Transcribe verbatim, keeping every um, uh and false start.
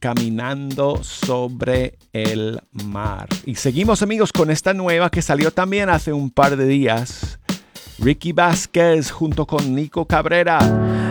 Caminando sobre el mar. Y seguimos, amigos, con esta nueva que salió también hace un par de días. Ricky Vázquez junto con Nico Cabrera.